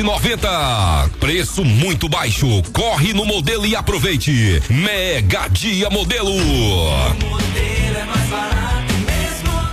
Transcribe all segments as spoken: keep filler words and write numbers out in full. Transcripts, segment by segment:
noventa. Preço muito baixo. Corre no Modelo e aproveite. Mega Dia Modelo. O modelo é mais barato mesmo.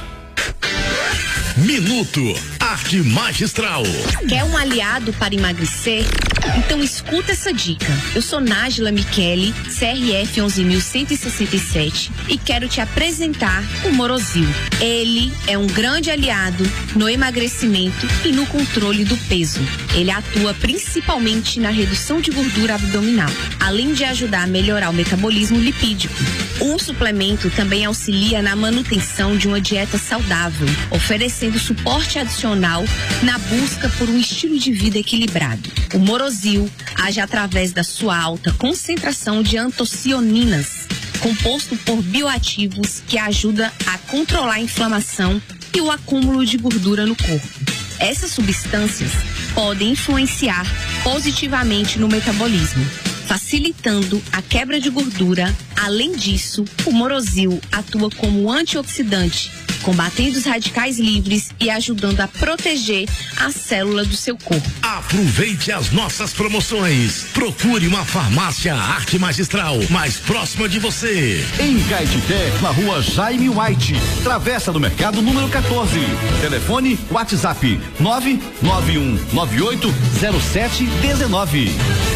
Minuto Arte Magistral. Quer um aliado para emagrecer? Então escuta essa dica. Eu sou Nájila Michele, C R F onze mil cento e sessenta e sete, e quero te apresentar o Morozil. Ele é um grande aliado no emagrecimento e no controle do peso. Ele atua principalmente na redução de gordura abdominal, além de ajudar a melhorar o metabolismo lipídico. O suplemento também auxilia na manutenção de uma dieta saudável, oferecendo suporte adicional na busca por um estilo de vida equilibrado. O Morozil age através da sua alta concentração de antocianinas, composto por bioativos que ajuda a controlar a inflamação e o acúmulo de gordura no corpo. Essas substâncias podem influenciar positivamente no metabolismo, facilitando a quebra de gordura. Além disso, o Morozil atua como antioxidante, combatendo os radicais livres e ajudando a proteger a célula do seu corpo. Aproveite as nossas promoções. Procure uma farmácia Arte Magistral mais próxima de você. Em Caetité, na rua Jaime White, Travessa do Mercado número quatorze. Telefone WhatsApp nove nove um nove oito zero sete um nove.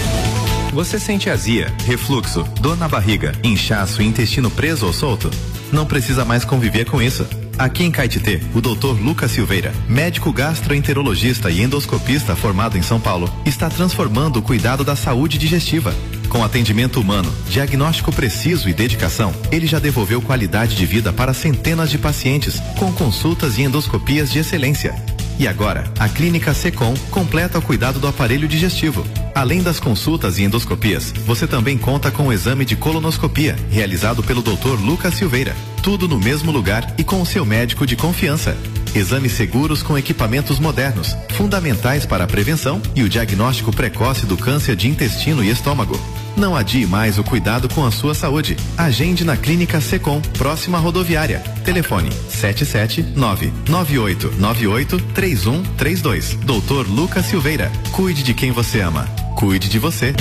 Você sente azia, refluxo, dor na barriga, inchaço e intestino preso ou solto? Não precisa mais conviver com isso. Aqui em Caetité, o doutor Lucas Silveira, médico gastroenterologista e endoscopista formado em São Paulo, está transformando o cuidado da saúde digestiva. Com atendimento humano, diagnóstico preciso e dedicação, ele já devolveu qualidade de vida para centenas de pacientes, com consultas e endoscopias de excelência. E agora, a Clínica Secom completa o cuidado do aparelho digestivo. Além das consultas e endoscopias, você também conta com o exame de colonoscopia, realizado pelo doutor Lucas Silveira. Tudo no mesmo lugar e com o seu médico de confiança. Exames seguros com equipamentos modernos, fundamentais para a prevenção e o diagnóstico precoce do câncer de intestino e estômago. Não adie mais o cuidado com a sua saúde. Agende na Clínica Secom, próxima à rodoviária. Telefone sete sete nove nove oito nove oito três um três dois. doutor Lucas Silveira. Cuide de quem você ama. Cuide de você.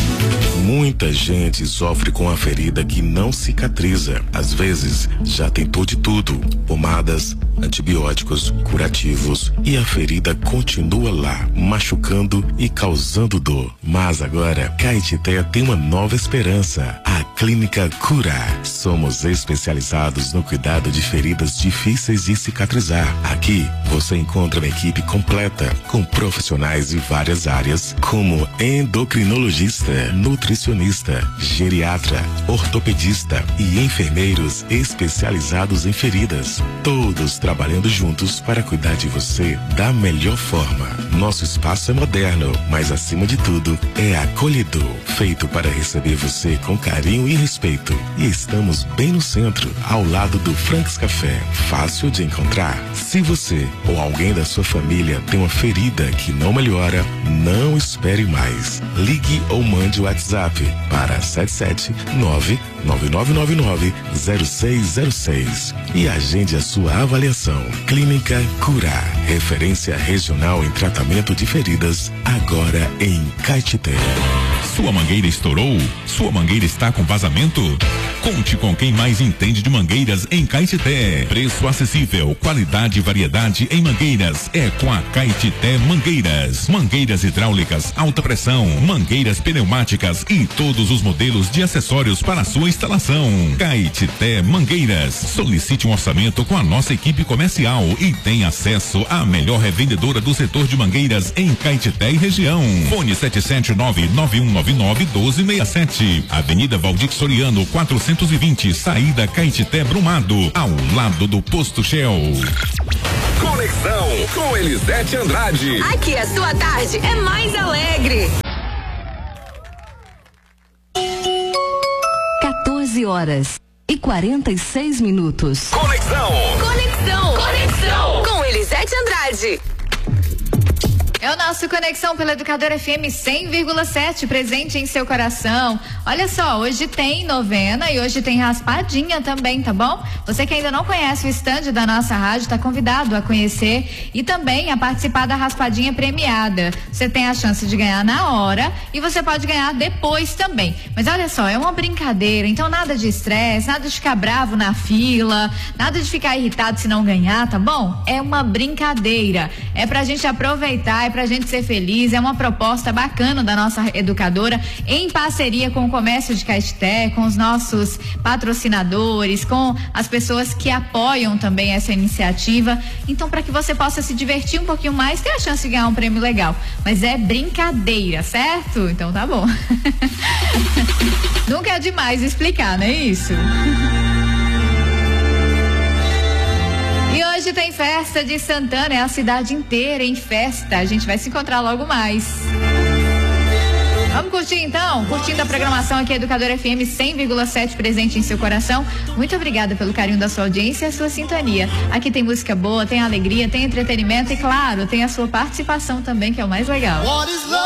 Muita gente sofre com a ferida que não cicatriza. Às vezes, já tentou de tudo: pomadas, antibióticos, curativos, e a ferida continua lá, machucando e causando dor. Mas agora, Caetité tem uma nova esperança: a Clínica Cura. Somos especializados no cuidado de feridas difíceis de cicatrizar. Aqui, você encontra uma equipe completa, com profissionais de várias áreas, como endocrinologista, nutricionista, geriatra, ortopedista e enfermeiros especializados em feridas. Todos trabalhando juntos para cuidar de você da melhor forma. Nosso espaço é moderno, mas acima de tudo é acolhedor, feito para receber você com carinho e respeito. E estamos bem no centro, ao lado do Franks Café, fácil de encontrar. Se você ou alguém da sua família tem uma ferida que não melhora, não espere mais. Ligue ou mande o WhatsApp para sete sete nove nove nove nove nove zero seis zero seis e agende a sua avaliação. Clínica Cura, referência regional em tratamento de feridas, agora em Caetité. Sua mangueira estourou? Sua mangueira está com vazamento? Conte com quem mais entende de mangueiras em Caetité. Preço acessível, qualidade e variedade em mangueiras é com a Caetité Mangueiras. Mangueiras hidráulicas, alta pressão, mangueiras pneumáticas e todos os modelos de acessórios para sua instalação. Caetité Mangueiras. Solicite um orçamento com a nossa equipe comercial e tenha acesso à melhor revendedora do setor de mangueiras em Caetité e região. Fone sete sete nove nove um nove nove um dois seis sete. Avenida Valdir Soriano, quatrocentos e vinte, saída Caetité Brumado, ao lado do Posto Shell. Conexão com Elisete Andrade. Aqui a sua tarde é mais alegre. quatorze horas e quarenta e seis minutos. Conexão. Conexão. Conexão com Elisete Andrade. É o nosso Conexão pela Educadora F M cem vírgula sete, presente em seu coração. Olha só, hoje tem novena e hoje tem raspadinha também, tá bom? Você que ainda não conhece o estande da nossa rádio, tá convidado a conhecer e também a participar da raspadinha premiada. Você tem a chance de ganhar na hora e você pode ganhar depois também. Mas olha só, é uma brincadeira, então nada de estresse, nada de ficar bravo na fila, nada de ficar irritado se não ganhar, tá bom? É uma brincadeira, é pra gente aproveitar, é pra gente ser feliz, é uma proposta bacana da nossa educadora, em parceria com o comércio de Caetité, com os nossos patrocinadores, com as pessoas que apoiam também essa iniciativa. Então, para que você possa se divertir um pouquinho mais, ter a chance de ganhar um prêmio legal. Mas é brincadeira, certo? Então tá bom. Nunca é demais explicar, não é isso? E hoje tem festa de Santana, é a cidade inteira em festa. A gente vai se encontrar logo mais. Vamos curtir então? Curtindo a programação aqui, Educadora F M cem vírgula sete, presente em seu coração. Muito obrigada pelo carinho da sua audiência e a sua sintonia. Aqui tem música boa, tem alegria, tem entretenimento e, claro, tem a sua participação também, que é o mais legal.